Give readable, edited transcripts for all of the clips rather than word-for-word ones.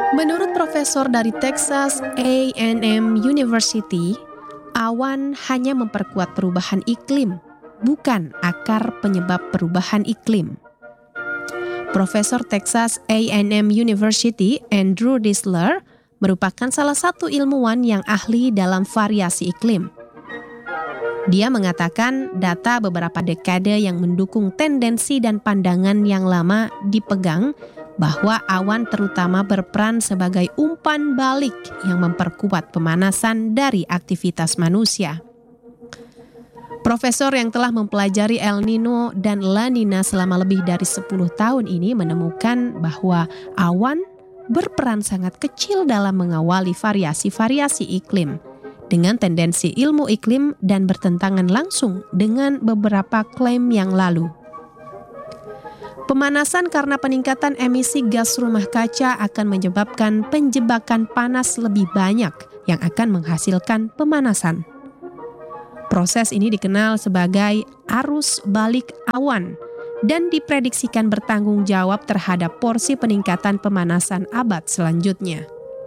Menurut profesor dari Texas A&M University, awan hanya memperkuat perubahan iklim, bukan akar penyebab perubahan iklim. Profesor Texas A&M University, Andrew Disler, merupakan salah satu ilmuwan yang ahli dalam variasi iklim. Dia mengatakan data beberapa dekade yang mendukung tendensi dan pandangan yang lama dipegang bahwa awan terutama berperan sebagai umpan balik yang memperkuat pemanasan dari aktivitas manusia. Profesor yang telah mempelajari El Nino dan La Nina selama lebih dari 10 tahun ini menemukan bahwa awan berperan sangat kecil dalam mengawali variasi-variasi iklim, dengan tendensi ilmu iklim dan bertentangan langsung dengan beberapa klaim yang lalu. Pemanasan karena peningkatan emisi gas rumah kaca akan menyebabkan penjebakan panas lebih banyak yang akan menghasilkan pemanasan. Proses ini dikenal sebagai arus balik awan dan diprediksikan bertanggung jawab terhadap porsi peningkatan pemanasan abad selanjutnya.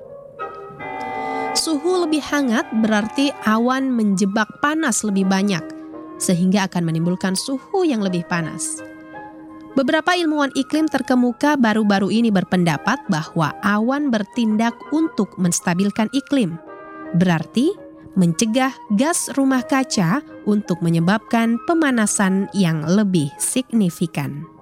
Suhu lebih hangat berarti awan menjebak panas lebih banyak, sehingga akan menimbulkan suhu yang lebih panas. Beberapa ilmuwan iklim terkemuka baru-baru ini berpendapat bahwa awan bertindak untuk menstabilkan iklim, berarti mencegah gas rumah kaca untuk menyebabkan pemanasan yang lebih signifikan.